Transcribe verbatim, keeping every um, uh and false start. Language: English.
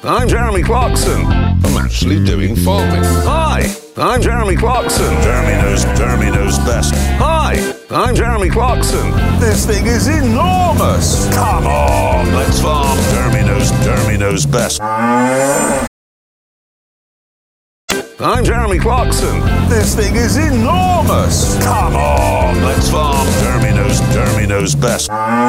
I'm Jeremy Clarkson. I'm actually doing farming. Hi, I'm Jeremy Clarkson. Jeremy knows, Jeremy knows best. Hi, I'm Jeremy Clarkson. This thing is enormous. Come on, let's farm. Jeremy knows, Jeremy knows best. I'm Jeremy Clarkson. This thing is enormous. Come on, let's farm. Jeremy knows, Jeremy knows best.